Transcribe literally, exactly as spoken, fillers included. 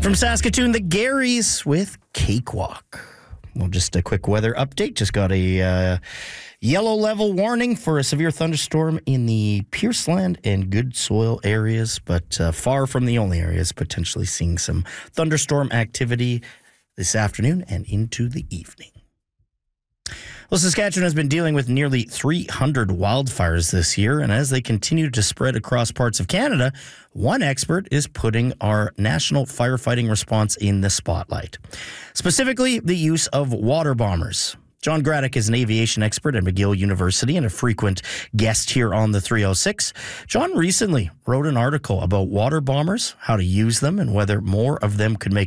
From Saskatoon, the Garys with Cakewalk. Well, just a quick weather update. Just got a uh, yellow level warning for a severe thunderstorm in the Pierceland and Good Soil areas, but uh, far from the only areas potentially seeing some thunderstorm activity this afternoon and into the evening. Well, Saskatchewan has been dealing with nearly three hundred wildfires this year, and as they continue to spread across parts of Canada, one expert is putting our national firefighting response in the spotlight. Specifically, the use of water bombers. John Graddick is an aviation expert at McGill University and a frequent guest here on the three oh six. John recently wrote an article about water bombers, how to use them, and whether more of them could make